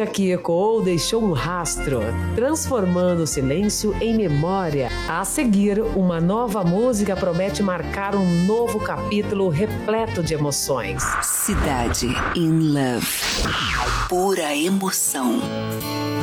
música que ecoou deixou um rastro, transformando o silêncio em memória. A seguir, uma nova música promete marcar um novo capítulo repleto de emoções. Cidade in Love. Pura emoção.